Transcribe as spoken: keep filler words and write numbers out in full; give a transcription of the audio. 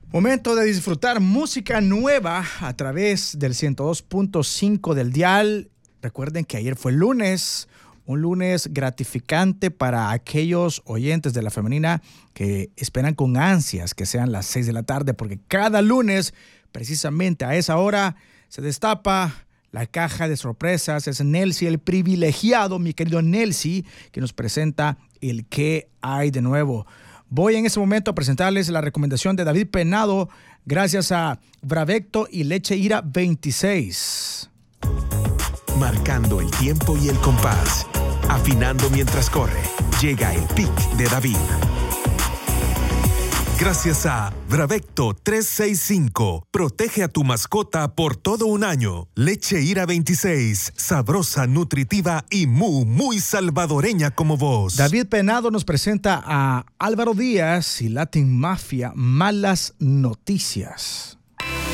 Momento de disfrutar música nueva a través del ciento dos punto cinco del dial. Recuerden que ayer fue lunes, un lunes gratificante para aquellos oyentes de La Femenina que esperan con ansias que sean las seis de la tarde, porque cada lunes, precisamente a esa hora, se destapa la caja de sorpresas. Es Nelsi, el privilegiado, mi querido Nelsi, que nos presenta el qué hay de nuevo. Voy en ese momento a presentarles la recomendación de David Penado gracias a Bravecto y Leche Ira veintiséis. Marcando el tiempo y el compás, afinando mientras corre, llega el pic de David. Gracias a Bravecto trescientos sesenta y cinco, protege a tu mascota por todo un año. Leche Ira veintiséis, sabrosa, nutritiva y muy, muy salvadoreña como vos. David Penado nos presenta a Álvaro Díaz y Latin Mafia, Malas Noticias.